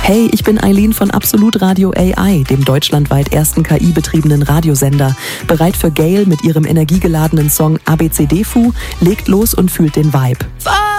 Hey, ich bin Eileen von Absolut Radio AI, dem deutschlandweit ersten KI-betriebenen Radiosender. Bereit für Gayle mit ihrem energiegeladenen Song ABCDFU? Legt los und fühlt den Vibe.